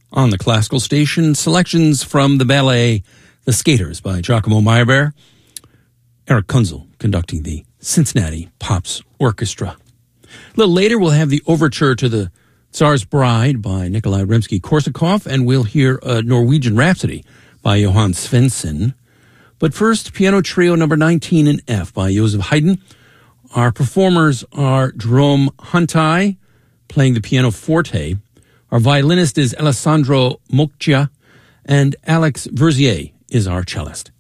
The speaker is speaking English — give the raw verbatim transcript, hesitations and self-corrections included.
On the classical station, selections from the ballet The Skaters by Giacomo Meyerbeer. Eric Kunzel conducting the Cincinnati Pops Orchestra. A little later, we'll have the overture to the Tsar's Bride by Nikolai Rimsky-Korsakov, and we'll hear a Norwegian Rhapsody by Johann Svensson. But first, Piano Trio number nineteen in F by Joseph Haydn. Our performers are Jerome Huntai, playing the piano forte. Our violinist is Alessandro Moccia, and Alex Verzier is our cellist.